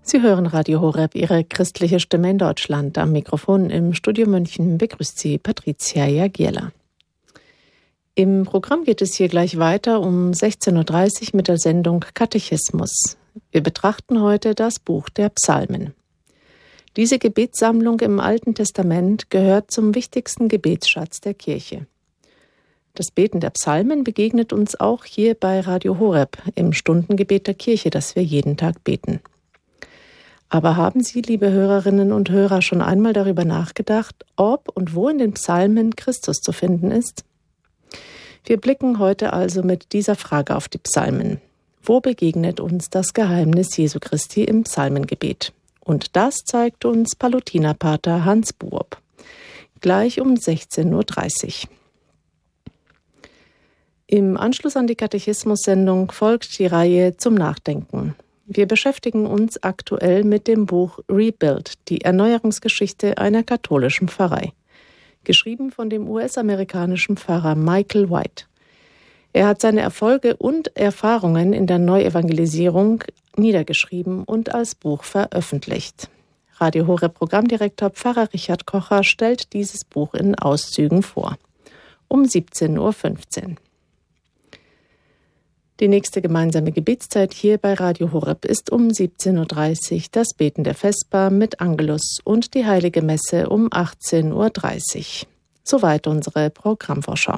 Sie hören Radio Horeb, Ihre christliche Stimme in Deutschland. Am Mikrofon im Studio München begrüßt Sie Patricia Jagierla. Im Programm geht es hier gleich weiter um 16.30 Uhr mit der Sendung Katechismus. Wir betrachten heute das Buch der Psalmen. Diese Gebetssammlung im Alten Testament gehört zum wichtigsten Gebetsschatz der Kirche. Das Beten der Psalmen begegnet uns auch hier bei Radio Horeb im Stundengebet der Kirche, das wir jeden Tag beten. Aber haben Sie, liebe Hörerinnen und Hörer, schon einmal darüber nachgedacht, ob und wo in den Psalmen Christus zu finden ist? Wir blicken heute also mit dieser Frage auf die Psalmen. Wo begegnet uns das Geheimnis Jesu Christi im Psalmengebet? Und das zeigt uns Palutinerpater Hans Buob. Gleich um 16.30 Uhr. Im Anschluss an die Katechismus-Sendung folgt die Reihe zum Nachdenken. Wir beschäftigen uns aktuell mit dem Buch Rebuild, die Erneuerungsgeschichte einer katholischen Pfarrei, geschrieben von dem US-amerikanischen Pfarrer Michael White. Er hat seine Erfolge und Erfahrungen in der Neuevangelisierung niedergeschrieben und als Buch veröffentlicht. Radio Horeb Programmdirektor Pfarrer Richard Kocher stellt dieses Buch in Auszügen vor. Um 17.15 Uhr. Die nächste gemeinsame Gebetszeit hier bei Radio Horeb ist um 17.30 Uhr das Beten der Vesper mit Angelus und die Heilige Messe um 18.30 Uhr. Soweit unsere Programmvorschau.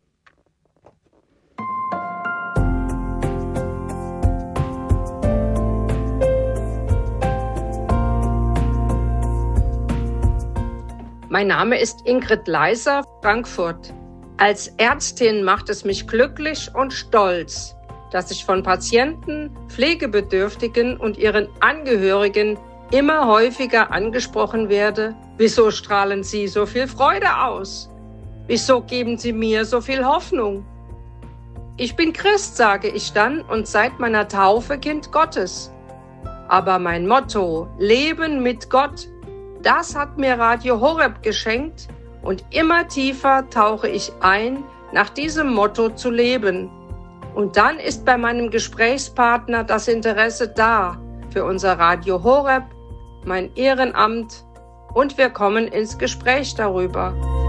Mein Name ist Ingrid Leiser, Frankfurt. Als Ärztin macht es mich glücklich und stolz, dass ich von Patienten, Pflegebedürftigen und ihren Angehörigen immer häufiger angesprochen werde. Wieso strahlen Sie so viel Freude aus? Wieso geben Sie mir so viel Hoffnung? Ich bin Christ, sage ich dann, und seit meiner Taufe Kind Gottes. Aber mein Motto, Leben mit Gott, das hat mir Radio Horeb geschenkt und immer tiefer tauche ich ein, nach diesem Motto zu leben. Und dann ist bei meinem Gesprächspartner das Interesse da für unser Radio Horeb, mein Ehrenamt und wir kommen ins Gespräch darüber.